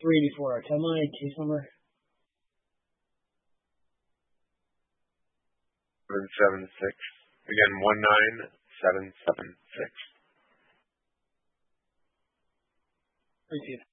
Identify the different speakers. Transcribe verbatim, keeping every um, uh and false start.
Speaker 1: three eighty-four. Tell my case number.
Speaker 2: seven seven six. Again, one nine seven seven six.
Speaker 1: Thank you.